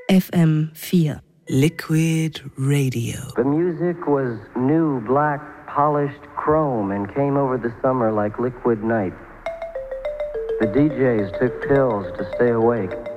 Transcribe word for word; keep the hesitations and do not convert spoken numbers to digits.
F M vier. Liquid Radio. The music was new, black, polished chrome and came over the summer like liquid night. The D Js took pills to stay awake.